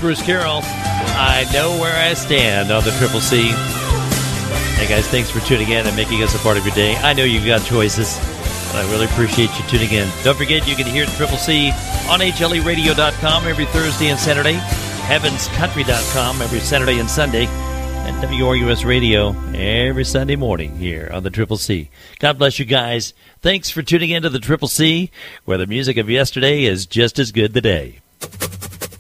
Bruce Carroll. I know where I stand on the Triple C. Hey, guys, thanks for tuning in and making us a part of your day. I know you've got choices, but I really appreciate you tuning in. Don't forget, you can hear the Triple C on HLEradio.com every Thursday and Saturday, HeavensCountry.com every Saturday and Sunday, and WRUS Radio every Sunday morning here on the Triple C. God bless you guys. Thanks for tuning in to the Triple C, where the music of yesterday is just as good today.